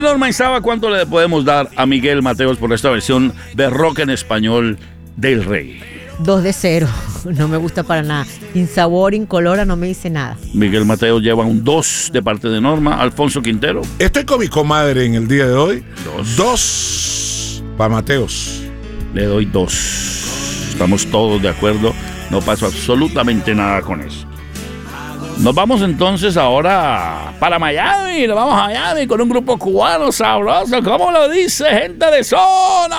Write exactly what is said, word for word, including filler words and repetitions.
Norma Isaba, ¿cuánto le podemos dar a Miguel Mateos por esta versión de rock en español del Rey? Dos de cero. No me gusta para nada. Insabor, incolora, no me dice nada. Miguel Mateos lleva un dos de parte de Norma. Alfonso Quintero. Estoy con mi comadre en el día de hoy. Dos. Dos para Mateos. Le doy dos. Estamos todos de acuerdo. No pasó absolutamente nada con eso. Nos vamos entonces ahora para Miami. Nos vamos a Miami con un grupo cubano sabroso. ¿Cómo lo dice gente de zona?